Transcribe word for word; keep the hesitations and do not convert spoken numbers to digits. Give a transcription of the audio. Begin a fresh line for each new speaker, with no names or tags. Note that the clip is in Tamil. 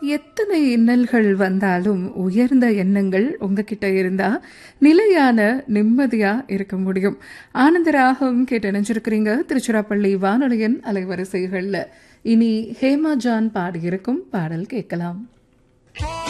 எத்தனை இன்னல்கள் வந்தாலும் உயர்ந்த எண்ணங்கள் உங்ககிட்ட இருந்தா நிலையான நிம்மதியா இருக்க முடியும். ஆனந்த ராகம் கேட்டு நினைச்சிருக்கிறீங்க திருச்சிராப்பள்ளி வானொலியின் அலைவரிசைகள்ல. இனி ஹேமா ஜான் பாடியிருக்கும் பாடல் கேட்கலாம்.